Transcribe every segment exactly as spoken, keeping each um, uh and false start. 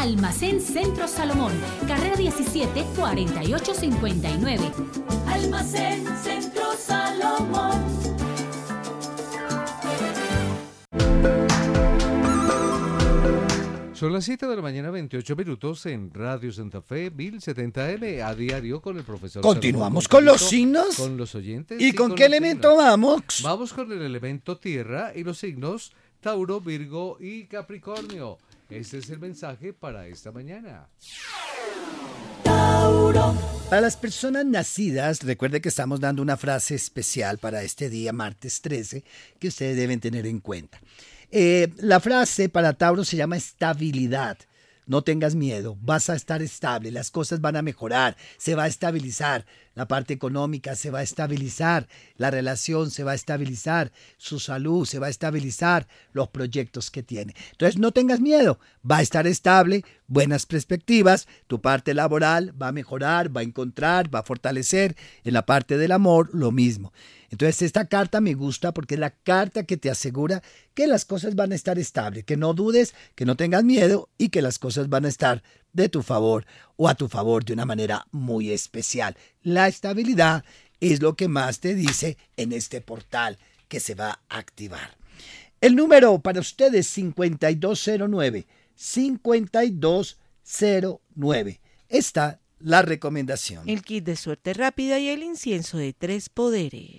Almacén Centro Salomón, carrera diecisiete, cuarenta y ocho cincuenta y nueve. Almacén Centro Salomón. Son las siete de la mañana, veintiocho minutos en Radio Santa Fe, mil setenta eme, a diario con el profesor. Continuamos Salomón, con los signos. Con los oyentes. ¿Y con, con qué elemento signos. vamos? Vamos con el elemento tierra y los signos Tauro, Virgo y Capricornio. Este es el mensaje para esta mañana. Tauro. Para las personas nacidas, recuerde que estamos dando una frase especial para este día, martes trece, que ustedes deben tener en cuenta. Eh, la frase para Tauro se llama estabilidad. No tengas miedo, vas a estar estable, las cosas van a mejorar, se va a estabilizar, la parte económica se va a estabilizar, la relación se va a estabilizar, su salud se va a estabilizar, los proyectos que tiene. Entonces no tengas miedo, va a estar estable, buenas perspectivas, tu parte laboral va a mejorar, va a encontrar, va a fortalecer, en la parte del amor lo mismo. Entonces esta carta me gusta porque es la carta que te asegura que las cosas van a estar estables, que no dudes, que no tengas miedo y que las cosas van a estar de tu favor o a tu favor de una manera muy especial. La estabilidad es lo que más te dice en este portal que se va a activar. El número para ustedes cincuenta y dos cero nueve, cincuenta y dos cero nueve. Está la recomendación. El kit de suerte rápida y el incienso de tres poderes.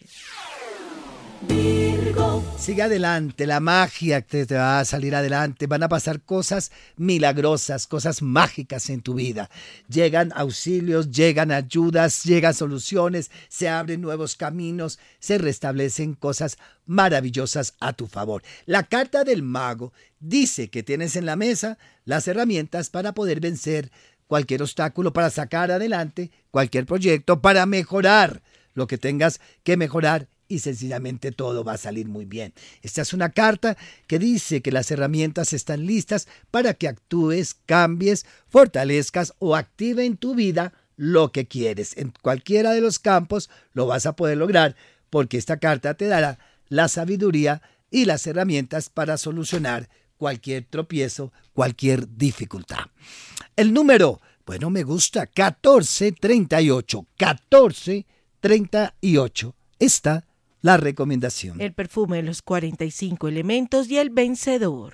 Virgo. Sigue adelante, la magia te, te va a salir adelante, van a pasar cosas milagrosas, cosas mágicas en tu vida. Llegan auxilios, llegan ayudas, llegan soluciones, se abren nuevos caminos, se restablecen cosas maravillosas a tu favor. La carta del mago dice que tienes en la mesa las herramientas para poder vencer cualquier obstáculo, para sacar adelante cualquier proyecto, para mejorar lo que tengas que mejorar y sencillamente todo va a salir muy bien. Esta es una carta que dice que las herramientas están listas para que actúes, cambies, fortalezcas o active en tu vida lo que quieres. En cualquiera de los campos lo vas a poder lograr porque esta carta te dará la sabiduría y las herramientas para solucionar cualquier tropiezo, cualquier dificultad. El número, bueno, me gusta, catorce treinta y ocho, catorce treinta y ocho. Está la recomendación. El perfume de los cuarenta y cinco elementos y el vencedor.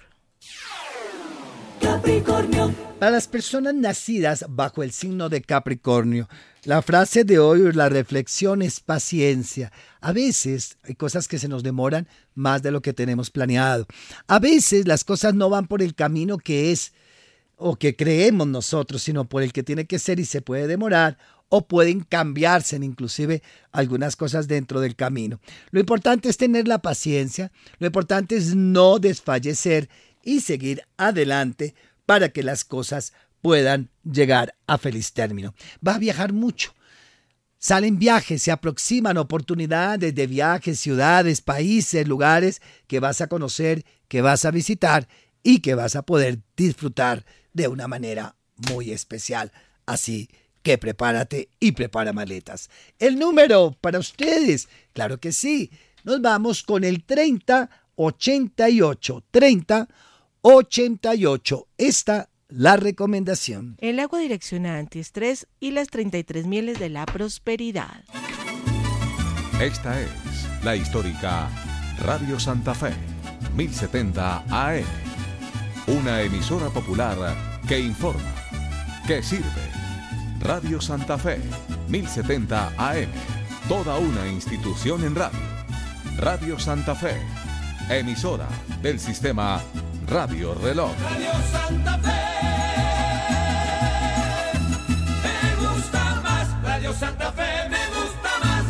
Capricornio. Para las personas nacidas bajo el signo de Capricornio, la frase de hoy, la reflexión es paciencia. A veces hay cosas que se nos demoran más de lo que tenemos planeado. A veces las cosas no van por el camino que es o que creemos nosotros, sino por el que tiene que ser y se puede demorar o pueden cambiarse inclusive algunas cosas dentro del camino. Lo importante es tener la paciencia, lo importante es no desfallecer y seguir adelante para que las cosas puedan llegar a feliz término. Va a viajar mucho. Salen viajes, se aproximan oportunidades de viajes, ciudades, países, lugares que vas a conocer, que vas a visitar y que vas a poder disfrutar de una manera muy especial. Así que prepárate y prepara maletas. El número para ustedes, claro que sí. Nos vamos con el treinta ochenta y ocho. treinta ochenta y ocho. Esta la recomendación. El agua direcciona antiestrés y las treinta y tres mieles de la prosperidad. Esta es la histórica Radio Santa Fe, mil setenta A M. Una emisora popular que informa, que sirve. Radio Santa Fe, mil setenta A M. Toda una institución en radio. Radio Santa Fe, emisora del sistema Radio Reloj. Radio Santa Fe, me gusta más. Radio Santa Fe, me gusta más.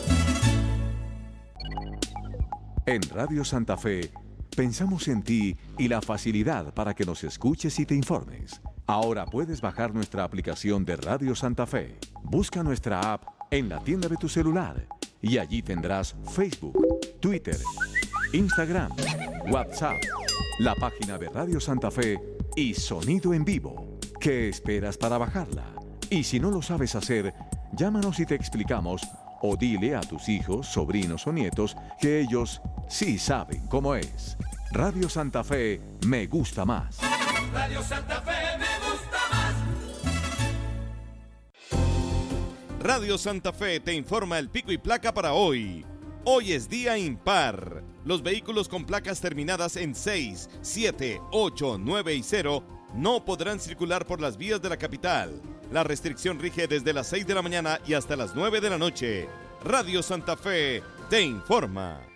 En Radio Santa Fe, pensamos en ti y la facilidad para que nos escuches y te informes. Ahora puedes bajar nuestra aplicación de Radio Santa Fe. Busca nuestra app en la tienda de tu celular y allí tendrás Facebook, Twitter, Instagram, WhatsApp, la página de Radio Santa Fe y sonido en vivo. ¿Qué esperas para bajarla? Y si no lo sabes hacer, llámanos y te explicamos o dile a tus hijos, sobrinos o nietos que ellos sí saben cómo es. Radio Santa Fe me gusta más. Radio Santa Fe me gusta Radio Santa Fe te informa el pico y placa para hoy. Hoy es día impar. Los vehículos con placas terminadas en seis, siete, ocho, nueve y cero no podrán circular por las vías de la capital. La restricción rige desde las seis de la mañana y hasta las nueve de la noche. Radio Santa Fe te informa.